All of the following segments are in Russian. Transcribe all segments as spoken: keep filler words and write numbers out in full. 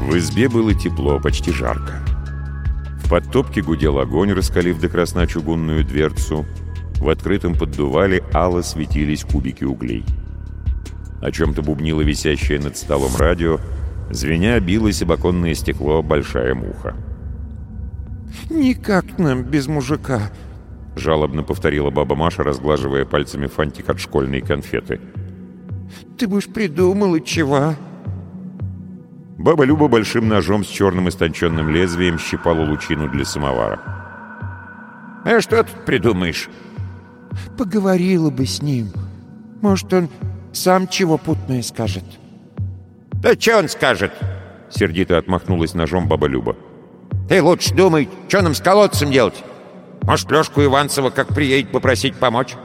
В избе было тепло, почти жарко. В подтопке гудел огонь, раскалив до красна чугунную дверцу. В открытом поддувале ало светились кубики углей. О чем-то бубнило висящее над столом радио, звеня билось об оконное стекло большая муха. «Никак нам без мужика», — жалобно повторила баба Маша, разглаживая пальцами фантик от школьной конфеты. «Ты бы уж придумала чего?» Баба Люба большим ножом с черным истонченным лезвием щипала лучину для самовара. «А что тут придумаешь?» «Поговорила бы с ним. Может, он сам чего путное скажет». «Да что он скажет?» — сердито отмахнулась ножом баба Люба. «Ты лучше думай, что нам с колодцем делать? Может, Лёшку Иванцева как приедет попросить помочь?»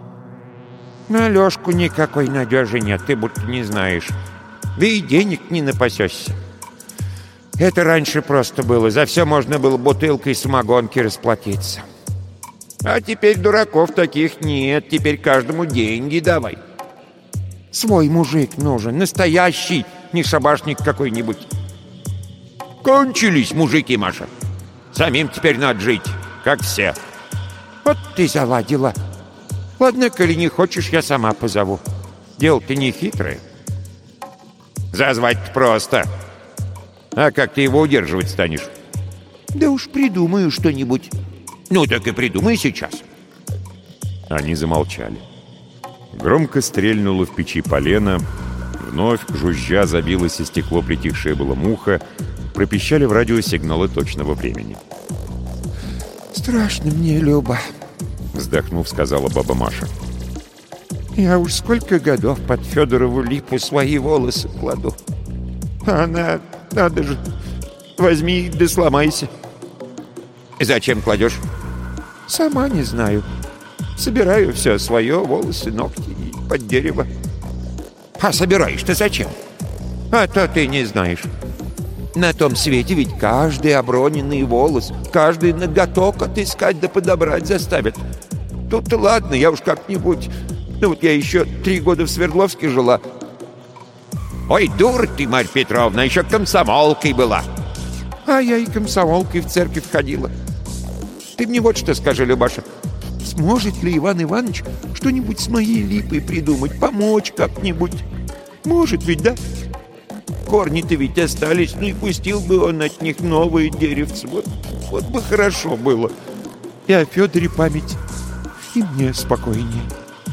«На Лёшку никакой надежи нет, ты будто не знаешь. Да и денег не напасешься. Это раньше просто было. За все можно было бутылкой самогонки расплатиться. А теперь дураков таких нет. Теперь каждому деньги давай. Свой мужик нужен, настоящий, не шабашник какой-нибудь. Кончились мужики, Маша. Самим теперь надо жить, как все. Вот ты заладила. Ладно, коли не хочешь, я сама позову. Дело-то не хитрое. Зазвать-то просто. А как ты его удерживать станешь? Да уж придумаю что-нибудь. Ну так и придумай сейчас. Они замолчали. Громко стрельнуло в печи полено. Вновь, жужжа, забилось и стекло притихшее было муха. Пропищали в радио сигналы точного времени. «Страшно мне, Люба», — вздохнув, сказала баба Маша. «Я уж сколько годов под Федорову липу свои волосы кладу. А она, надо же, возьми да сломайся». «Зачем кладешь?» «Сама не знаю. Собираю все свое, волосы, ногти и под дерево». «А собираешь-то зачем?» «А то ты не знаешь. На том свете ведь каждый оброненный волос, каждый ноготок отыскать да подобрать заставят. Тут-то ладно, я уж как-нибудь... Ну вот я еще три года в Свердловске жила». «Ой, дура ты, Марья Петровна, еще комсомолкой была». «А я и комсомолкой в церковь ходила. Ты мне вот что скажи, Любаша. Сможет ли Иван Иванович что-нибудь с моей липой придумать, помочь как-нибудь? Может ведь, да? Корни-то ведь остались, ну и пустил бы он от них новые деревца. Вот, вот бы хорошо было. И о Федоре память, и мне спокойнее».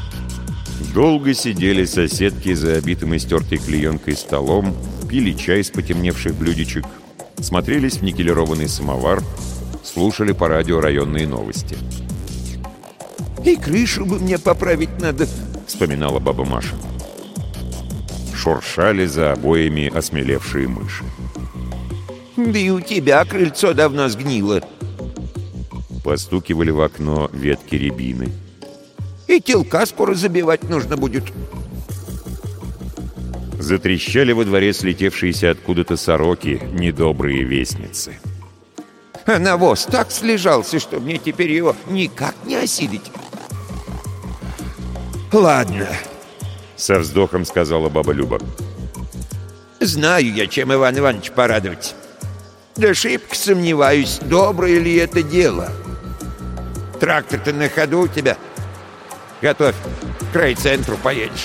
Долго сидели соседки за обитым и стертой клеенкой столом, пили чай с потемневших блюдечек, смотрелись в никелированный самовар, слушали по радио районные новости. «И крышу бы мне поправить надо», — вспоминала баба Маша. Шуршали за обоями осмелевшие мыши. «Да и у тебя крыльцо давно сгнило». Постукивали в окно ветки рябины. «И телка скоро забивать нужно будет». Затрещали во дворе слетевшиеся откуда-то сороки, недобрые вестницы. «А навоз так слежался, что мне теперь его никак не осилить». «Ладно», — со вздохом сказала баба Люба. «Знаю я, чем Иван Иванович порадовать. Да шибко сомневаюсь, доброе ли это дело. Трактор-то на ходу у тебя. Готовь, к райцентру поедешь».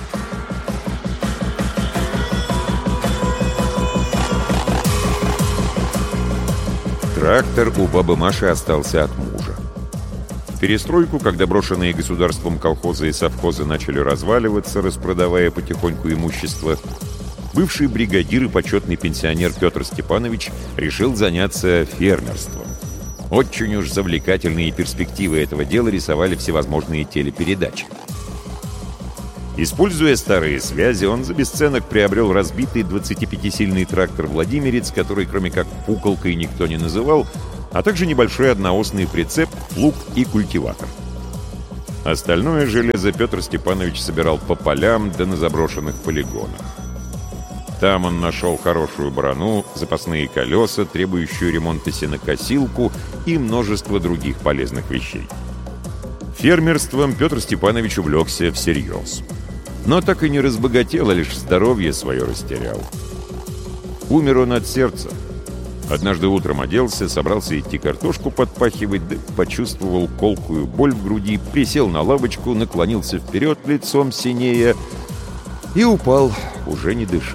Трактор у бабы Маши остался от мужа. В перестройку, когда брошенные государством колхозы и совхозы начали разваливаться, распродавая потихоньку имущество, бывший бригадир и почетный пенсионер Петр Степанович решил заняться фермерством. Очень уж завлекательные перспективы этого дела рисовали всевозможные телепередачи. Используя старые связи, он за бесценок приобрел разбитый двадцатипятисильный трактор «Владимирец», который кроме как пуколкой никто не называл, а также небольшой одноосный прицеп, плуг и культиватор. Остальное железо Петр Степанович собирал по полям да на заброшенных полигонах. Там он нашел хорошую брону, запасные колеса, требующую ремонта сенокосилку и множество других полезных вещей. Фермерством Петр Степанович увлекся всерьез. Но так и не разбогател, а лишь здоровье свое растерял. Умер он от сердца. Однажды утром оделся, собрался идти картошку подпахивать, да почувствовал колкую боль в груди, присел на лавочку, наклонился вперед, лицом синея, и упал, уже не дыша.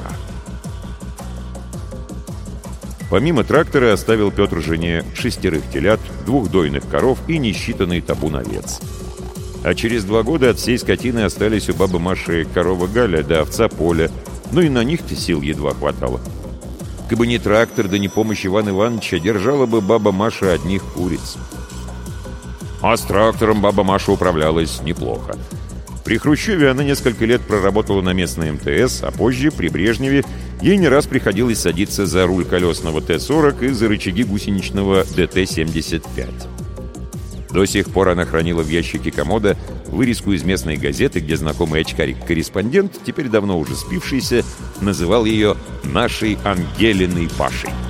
Помимо трактора оставил Петр жене шестерых телят, двух дойных коров и несчитанный табун овец. А через два года от всей скотины остались у бабы Маши корова Галя да овца Поля, ну и на них-то сил едва хватало. Кабы не трактор, да не помощь Ивана Ивановича, держала бы баба Маша одних куриц. А с трактором баба Маша управлялась неплохо. При Хрущеве она несколько лет проработала на местной эм тэ эс, а позже, при Брежневе, ей не раз приходилось садиться за руль колесного Т сорок и за рычаги гусеничного Дэ Тэ семьдесят пять. До сих пор она хранила в ящике комода вырезку из местной газеты, где знакомый очкарик-корреспондент, теперь давно уже спившийся, называл ее «нашей Ангелиной Пашей».